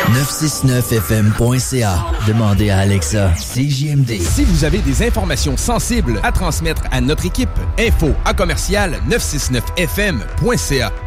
969fm.ca. Demandez à Alexa. CJMD. Si vous avez des informations sensibles à transmettre à notre équipe, info@969fm.ca.